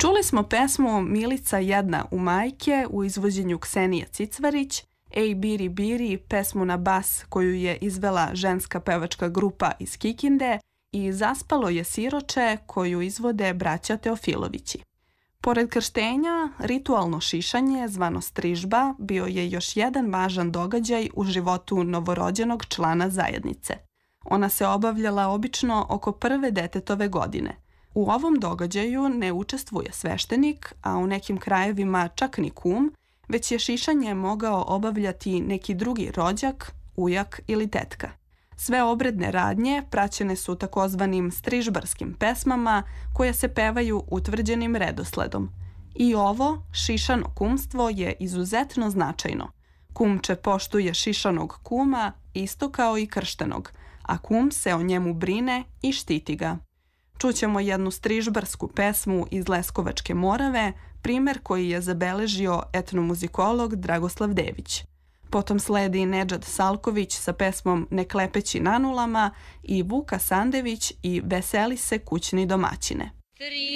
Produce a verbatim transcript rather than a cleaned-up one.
Čuli smo pesmu Milica jedna u majke u izvođenju Ksenije Cicvarić, Ej biri biri, pesmu na bas koju je izvela ženska pevačka grupa iz Kikinde i Zaspalo je siroče koju izvode braća Teofilovići. Pored krštenja, ritualno šišanje, zvano strižba, bio je još jedan važan događaj u životu novorođenog člana zajednice. Ona se obavljala obično oko prve detetove godine. U ovom događaju ne učestvuje sveštenik, a u nekim krajevima čak ni kum, već je šišanje mogao obavljati neki drugi rođak, ujak ili tetka. Sve obredne radnje praćene su takozvanim strižbarskim pesmama koje se pevaju utvrđenim redosledom. I ovo, šišano kumstvo, je izuzetno značajno. Kumče poštuje šišanog kuma isto kao i krštenog, a kum se o njemu brine i štiti ga. Čućemo jednu strižbarsku pesmu iz Leskovačke Morave, primer koji je zabeležio etnomuzikolog Dragoslav Dević. Potom sledi Nedžad Salković sa pesmom Ne klepeći na nulama i Vuka Sandević i Veseli se kućni domaćine.